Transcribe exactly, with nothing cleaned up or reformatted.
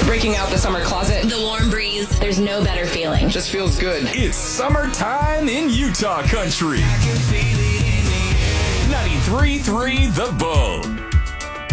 breaking out the summer closet. The warm breeze. There's no better feeling. Just feels good. It's summertime in Utah country. ninety-three point three The Bull.